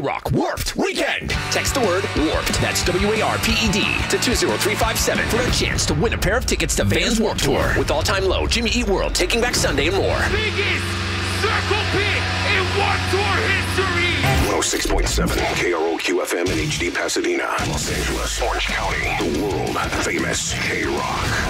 Rock Warped Weekend. Text the word WARPED, that's WARPED, to 20357 for a chance to win a pair of tickets to Vans Warped Tour with All Time Low, Jimmy Eat World, Taking Back Sunday, and more. Biggest Circle Pit in Warped Tour history. 106.7 KROQ FM in HD Pasadena, Los Angeles, Orange County, the world famous K-Rock.